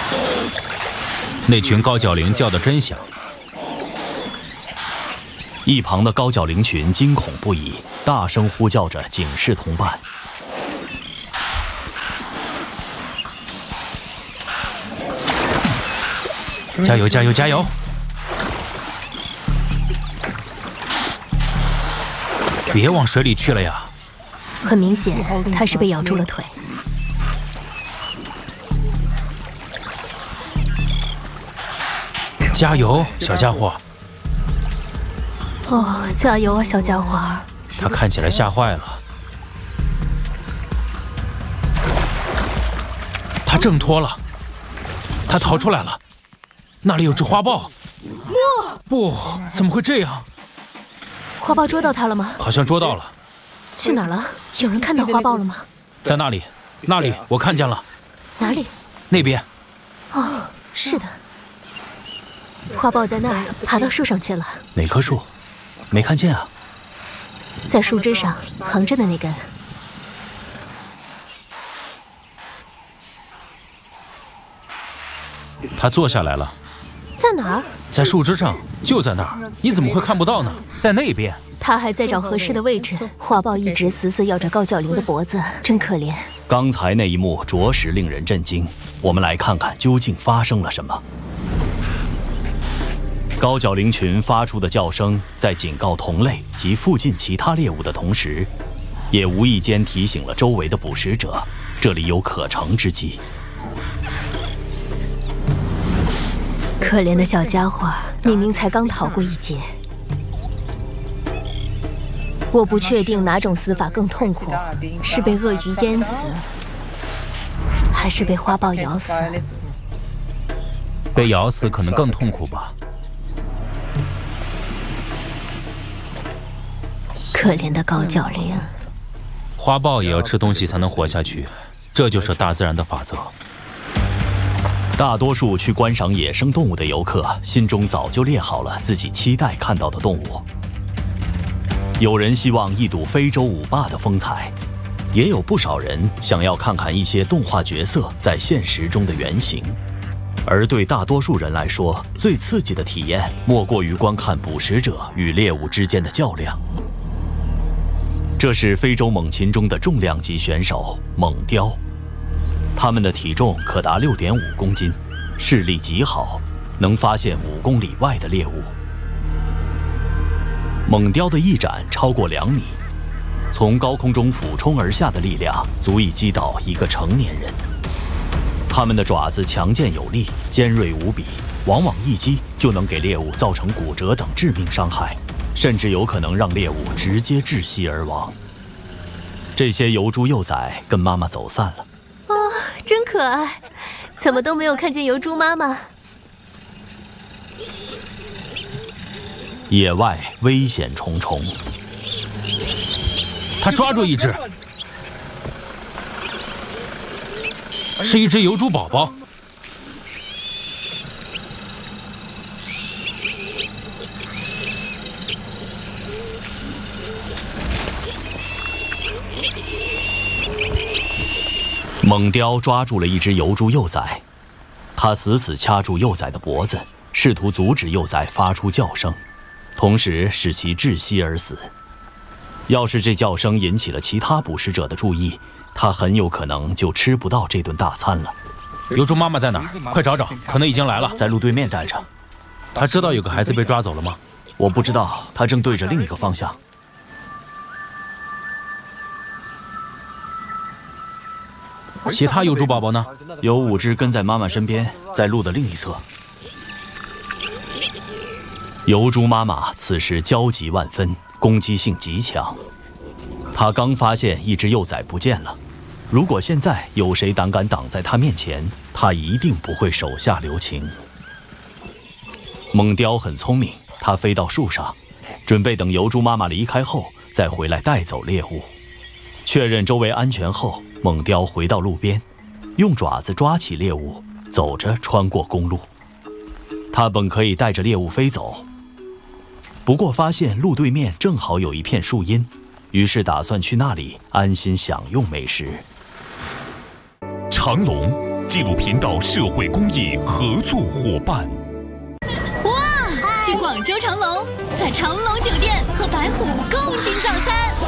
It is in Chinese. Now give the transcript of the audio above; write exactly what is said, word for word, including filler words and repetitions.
那群高角羚叫得真响。 一旁的高角羚群惊恐不已，大声呼叫着警示同伴。 加油！加油！加油！别往水里去了呀！ 很明显，他是被咬住了腿。 加油，小家伙！ 哦，加油啊，小家伙！ 他看起来吓坏了。他挣脱了，他逃出来了。那里有只花豹。不，不，怎么会这样？ 花豹捉到他了吗？ 好像捉到了。 去哪儿了？有人看到花豹了吗？ 在那里，那里我看见了。 哪里？ 那边。 哦，是的。花豹在那儿，爬到树上去了。 哪棵树？没看见啊。 在树枝上横着的那根。 他坐下来了。 在哪儿？ 在树枝上，就在那儿。你怎么会看不到呢？在那边。 他还在找合适的位置。花豹一直死死咬着高角羚的脖子，真可怜。 刚才那一幕着实令人震惊。我们来看看究竟发生了什么。高角羚群发出的叫声，在警告同类及附近其他猎物的同时，也无意间提醒了周围的捕食者，这里有可乘之机。 可怜的小家伙，明明才刚逃过一劫。我不确定哪种死法更痛苦，是被鳄鱼淹死，还是被花豹咬死。 被咬死可能更痛苦吧。 可怜的高角羚。 花豹也要吃东西才能活下去，这就是大自然的法则。 大多数去观赏野生动物的游客，心中早就列好了自己期待看到的动物。有人希望一睹非洲舞霸的风采，也有不少人想要看看一些动画角色在现实中的原型。而对大多数人来说，最刺激的体验莫过于观看捕食者与猎物之间的较量。这是非洲猛禽中的重量级选手猛雕。它们的体重可达 六点五公斤，视力极好，能发现五公里外的猎物。猛雕的翼展超过两米，从高空中俯冲而下的力量足以击倒一个成年人。它们的爪子强健有力，尖锐无比，往往一击就能给猎物造成骨折等致命伤害，甚至有可能让猎物直接窒息而亡。这些疣猪幼崽跟妈妈走散了。 哦，真可爱，怎么都没有看见疣猪妈妈。 野外危险重重。 他抓住一只，是一只疣猪宝宝。 猛雕抓住了一只疣猪幼崽，他死死掐住幼崽的脖子，试图阻止幼崽发出叫声，同时使其窒息而死。要是这叫声引起了其他捕食者的注意，他很有可能就吃不到这顿大餐了。 疣猪妈妈在哪儿？快找找，可能已经来了。 在路对面待着。 他知道有个孩子被抓走了吗？ 我不知道，他正对着另一个方向。 其他疣猪宝宝呢？ 有五只跟在妈妈身边，在路的另一侧。疣猪妈妈此时焦急万分，攻击性极强。她刚发现一只幼崽不见了，如果现在有谁胆敢挡在她面前，她一定不会手下留情。猛雕很聪明，它飞到树上，准备等疣猪妈妈离开后再回来带走猎物。确认周围安全后，猛雕回到路边，用爪子抓起猎物，走着穿过公路。他本可以带着猎物飞走，不过发现路对面正好有一片树荫，于是打算去那里安心享用美食。 长龙纪录频道社会公益合作伙伴。 哇！去广州长隆，在长隆酒店和白虎共进早餐。